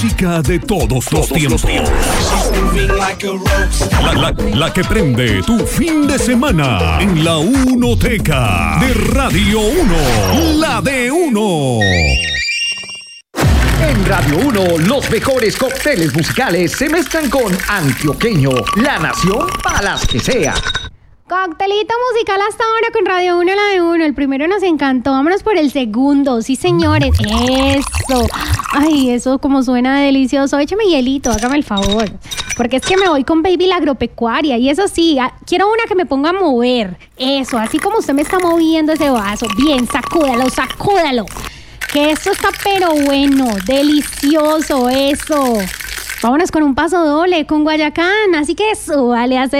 música de todos los tiempos. La que prende tu fin de semana en la Unoteca de Radio 1. La de Uno. En Radio 1, los mejores cócteles musicales se mezclan con Antioqueño, la nación para las que sea. Coctelito musical hasta ahora con Radio 1, la de 1. El primero nos encantó, vámonos por el segundo. Sí, señores, eso. Ay, eso como suena delicioso. Échame hielito, hágame el favor. Porque es que me voy con Baby la agropecuaria. Y eso sí, quiero una que me ponga a mover. Eso, así como usted me está moviendo ese vaso. Bien, sacúdalo, sacúdalo. Que esto está pero bueno, delicioso, eso. Vámonos con un paso doble, con Guayacán. Así que súbale a hacer